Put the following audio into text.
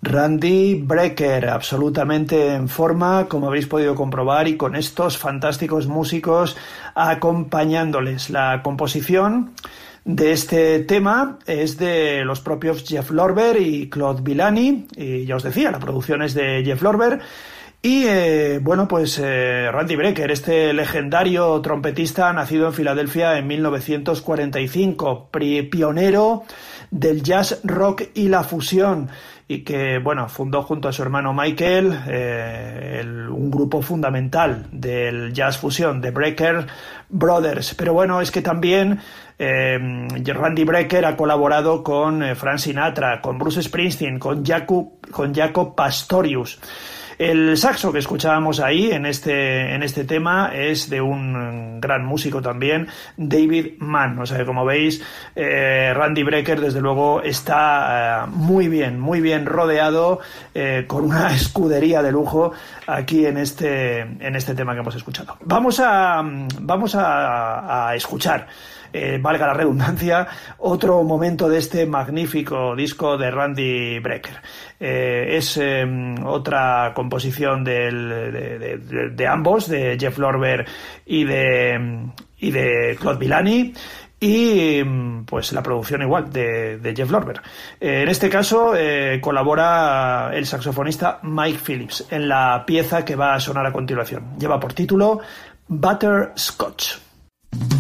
Randy Brecker, absolutamente en forma, como habéis podido comprobar, y con estos fantásticos músicos acompañándoles. La composición de este tema es de los propios Jeff Lorber y Claude Villani, y ya os decía, la producción es de Jeff Lorber. Y Randy Brecker, este legendario trompetista nacido en Filadelfia en 1945, pionero del jazz rock y la fusión, y que fundó junto a su hermano Michael un grupo fundamental del jazz fusión, The Brecker Brothers. Pero es que también Randy Brecker ha colaborado con Frank Sinatra, con Bruce Springsteen, con Jaco Pastorius. El saxo que escuchábamos ahí en este tema es de un gran músico también, David Mann. O sea, como veis, Randy Brecker desde luego está muy bien rodeado, con una escudería de lujo aquí en este tema que hemos escuchado. Vamos a escuchar, valga la redundancia, otro momento de este magnífico disco de Randy Brecker. Es otra composición de ambos, de Jeff Lorber y de Claude Villani, y pues la producción igual de Jeff Lorber. En este caso colabora el saxofonista Mike Phillips en la pieza que va a sonar a continuación. Lleva por título Butterscotch.